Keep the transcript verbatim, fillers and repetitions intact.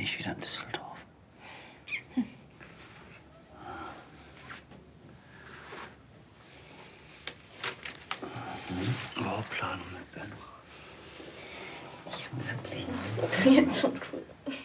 nicht wieder in Düsseldorf. Hm. Überhaupt Planung mit Ben? Ich habe wirklich noch so viel zu tun.